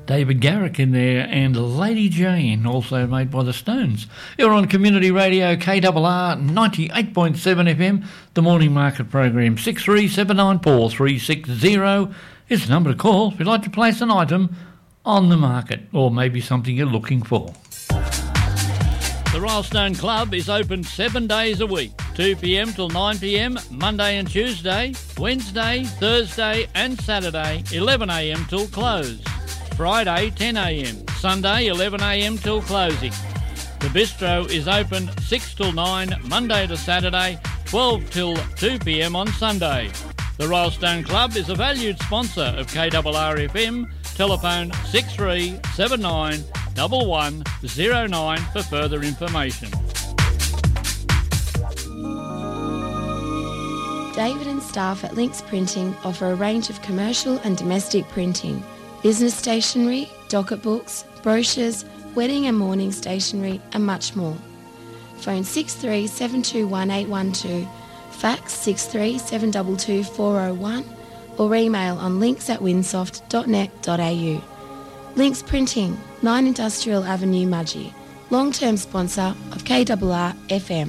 David Garrick in there, and Lady Jane, also made by the Stones. You're on Community Radio KRR 98.7 FM, the morning market program. 6379 360 is the number to call if you'd like to place an item on the market, or maybe something you're looking for. The Rylestone Club is open 7 days a week, 2 p.m. till 9 p.m, Monday and Tuesday, Wednesday, Thursday and Saturday, 11 a.m. till close. Friday, 10 a.m, Sunday, 11 a.m. till closing. The bistro is open 6 till 9, Monday to Saturday, 12 till 2 p.m. on Sunday. The Rylestone Club is a valued sponsor of KRR FM. Telephone 6379 1109 for further information. David and staff at Links Printing offer a range of commercial and domestic printing, business stationery, docket books, brochures, wedding and mourning stationery and much more. Phone 63721812, fax 63722401 or email on links@winsoft.net.au. Links Printing, 9 Industrial Avenue, Mudgee, long-term sponsor of KRR FM.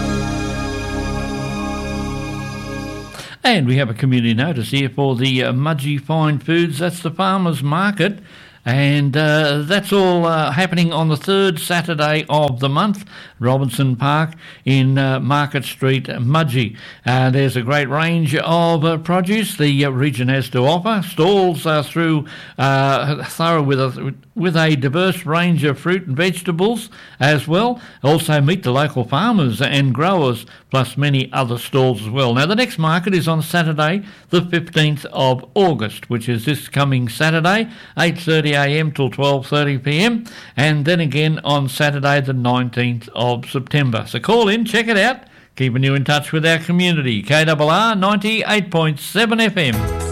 And we have a community notice here for the Mudgee Fine Foods. That's the Farmers Market. And that's all happening on the third Saturday of the month, Robinson Park in Market Street, Mudgee. There's a great range of produce the region has to offer. Stalls are through thorough with a diverse range of fruit and vegetables as well. Also meet the local farmers and growers, plus many other stalls as well. Now, the next market is on Saturday, the 15th of August, which is this coming Saturday, 8:30 a.m. till 12:30 p.m, and then again on Saturday the 19th of September. So call in, check it out, keeping you in touch with our community. KRR 98.7 FM.